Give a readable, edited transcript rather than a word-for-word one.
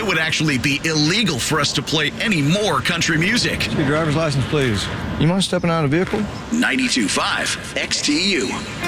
it would actually be illegal for us to play any more country music. Your driver's license, please. You mind stepping out of the vehicle? 92.5 XTU.